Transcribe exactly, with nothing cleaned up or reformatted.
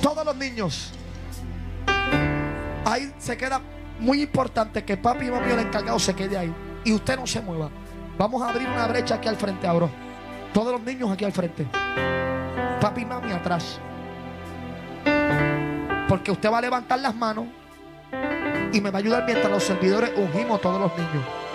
Todos los niños. Ahí se queda muy importante que papi y mami, el encargado, se quede ahí. Y usted no se mueva. Vamos a abrir una brecha aquí al frente ahora. Todos los niños aquí al frente. Papi y mami atrás. Porque usted va a levantar las manos y me va a ayudar mientras los servidores ungimos a todos los niños.